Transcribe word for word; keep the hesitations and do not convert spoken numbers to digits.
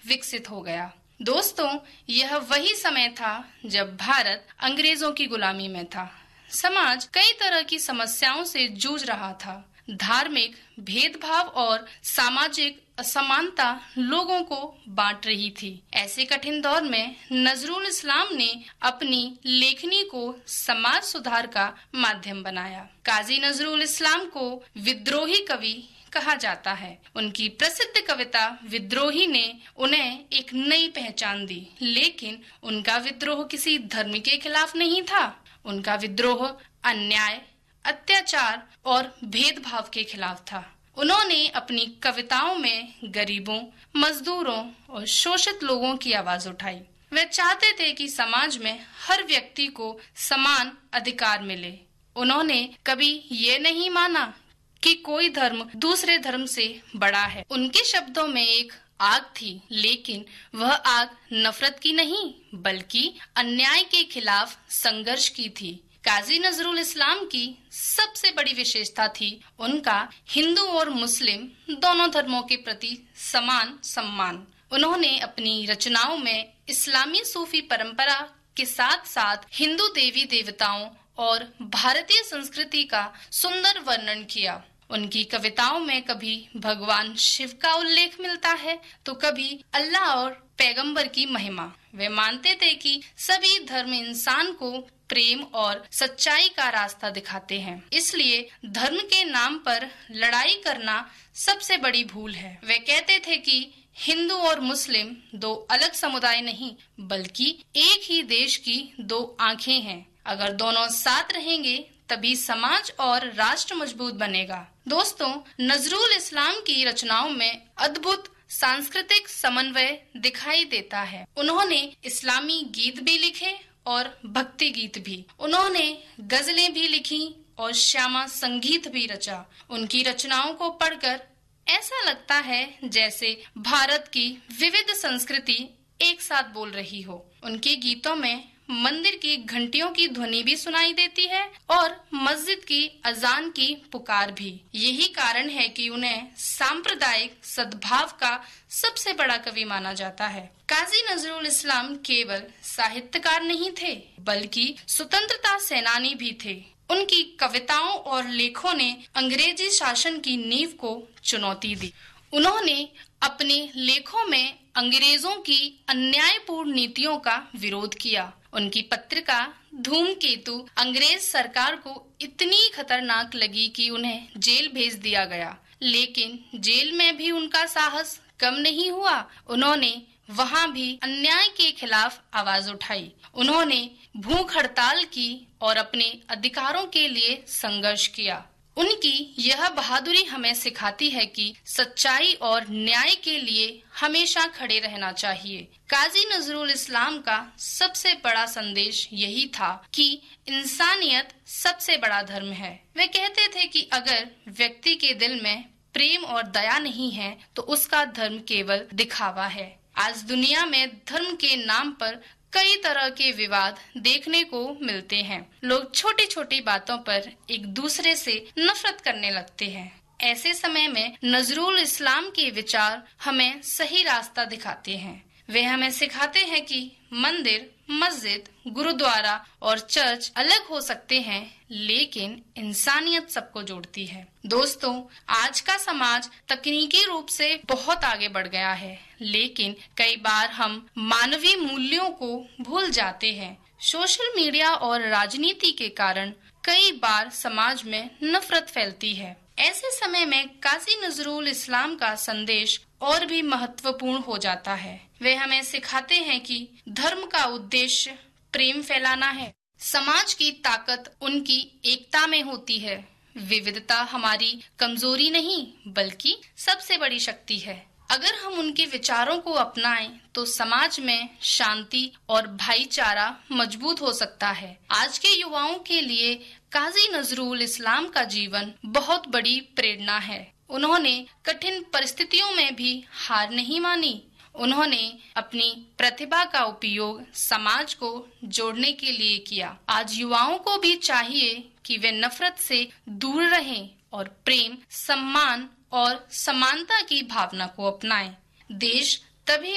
विकसित हो गया। दोस्तों, यह वही समय था जब भारत अंग्रेजों की गुलामी में था। समाज कई तरह की समस्याओं से जूझ रहा था। धार्मिक भेदभाव और सामाजिक असमानता लोगों को बांट रही थी। ऐसे कठिन दौर में नजरुल इस्लाम ने अपनी लेखनी को समाज सुधार का माध्यम बनाया। काजी नजरुल इस्लाम को विद्रोही कवि कहा जाता है। उनकी प्रसिद्ध कविता विद्रोही ने उन्हें एक नई पहचान दी, लेकिन उनका विद्रोह किसी धर्म के खिलाफ नहीं था। उनका विद्रोह अन्याय, अत्याचार और भेदभाव के खिलाफ था। उन्होंने अपनी कविताओं में गरीबों, मजदूरों और शोषित लोगों की आवाज उठाई। वे चाहते थे कि समाज में हर व्यक्ति को समान अधिकार मिले। उन्होंने कभी ये नहीं माना कि कोई धर्म दूसरे धर्म से बड़ा है। उनके शब्दों में एक आग थी, लेकिन वह आग नफरत की नहीं, बल्कि अन्याय के खिलाफ संघर्ष की थी। काजी नजरुल इस्लाम की सबसे बड़ी विशेषता थी उनका हिंदू और मुस्लिम दोनों धर्मों के प्रति समान सम्मान। उन्होंने अपनी रचनाओं में इस्लामी सूफी परंपरा के साथ साथ हिंदू देवी देवताओं और भारतीय संस्कृति का सुंदर वर्णन किया। उनकी कविताओं में कभी भगवान शिव का उल्लेख मिलता है तो कभी अल्लाह और पैगंबर की महिमा। वे मानते थे कि सभी धर्म इंसान को प्रेम और सच्चाई का रास्ता दिखाते हैं, इसलिए धर्म के नाम पर लड़ाई करना सबसे बड़ी भूल है। वे कहते थे कि हिंदू और मुस्लिम दो अलग समुदाय नहीं, बल्कि एक ही देश की दो आंखें हैं। अगर दोनों साथ रहेंगे तभी समाज और राष्ट्र मजबूत बनेगा। दोस्तों, नजरुल इस्लाम की रचनाओं में अद्भुत सांस्कृतिक समन्वय दिखाई देता है। उन्होंने इस्लामी गीत भी लिखे और भक्ति गीत भी। उन्होंने गजलें भी लिखी और श्यामा संगीत भी रचा। उनकी रचनाओं को पढ़कर ऐसा लगता है जैसे भारत की विविध संस्कृति एक साथ बोल रही हो। उनके गीतों में मंदिर की घंटियों की ध्वनि भी सुनाई देती है और मस्जिद की अजान की पुकार भी। यही कारण है कि उन्हें सांप्रदायिक सद्भाव का सबसे बड़ा कवि माना जाता है। काजी नजरुल इस्लाम केवल साहित्यकार नहीं थे, बल्कि स्वतंत्रता सेनानी भी थे। उनकी कविताओं और लेखों ने अंग्रेजी शासन की नींव को चुनौती दी। उन्होंने अपने लेखों में अंग्रेजों की अन्यायपूर्ण नीतियों का विरोध किया। उनकी पत्रिका धूमकेतु अंग्रेज सरकार को इतनी खतरनाक लगी कि उन्हें जेल भेज दिया गया, लेकिन जेल में भी उनका साहस कम नहीं हुआ। उन्होंने वहां भी अन्याय के खिलाफ आवाज उठाई। उन्होंने भूख हड़ताल की और अपने अधिकारों के लिए संघर्ष किया। उनकी यह बहादुरी हमें सिखाती है कि सच्चाई और न्याय के लिए हमेशा खड़े रहना चाहिए। काजी नजरुल इस्लाम का सबसे बड़ा संदेश यही था कि इंसानियत सबसे बड़ा धर्म है। वे कहते थे कि अगर व्यक्ति के दिल में प्रेम और दया नहीं है तो उसका धर्म केवल दिखावा है। आज दुनिया में धर्म के नाम पर कई तरह के विवाद देखने को मिलते हैं। लोग छोटी छोटी बातों पर एक दूसरे से नफरत करने लगते हैं। ऐसे समय में नजरुल इस्लाम के विचार हमें सही रास्ता दिखाते हैं। वे हमें सिखाते हैं कि मंदिर, मस्जिद, गुरुद्वारा और चर्च अलग हो सकते हैं, लेकिन इंसानियत सबको जोड़ती है। दोस्तों, आज का समाज तकनीकी रूप से बहुत आगे बढ़ गया है, लेकिन कई बार हम मानवीय मूल्यों को भूल जाते हैं। सोशल मीडिया और राजनीति के कारण कई बार समाज में नफरत फैलती है। ऐसे समय में काजी नजरुल इस्लाम का संदेश और भी महत्वपूर्ण हो जाता है। वे हमें सिखाते हैं कि धर्म का उद्देश्य प्रेम फैलाना है। समाज की ताकत उनकी एकता में होती है। विविधता हमारी कमजोरी नहीं, बल्कि सबसे बड़ी शक्ति है। अगर हम उनके विचारों को अपनाएं तो समाज में शांति और भाईचारा मजबूत हो सकता है। आज के युवाओं के लिए काजी नजरुल इस्लाम का जीवन बहुत बड़ी प्रेरणा है। उन्होंने कठिन परिस्थितियों में भी हार नहीं मानी। उन्होंने अपनी प्रतिभा का उपयोग समाज को जोड़ने के लिए किया। आज युवाओं को भी चाहिए कि वे नफरत से दूर रहें और प्रेम, सम्मान और समानता की भावना को अपनाएं। देश तभी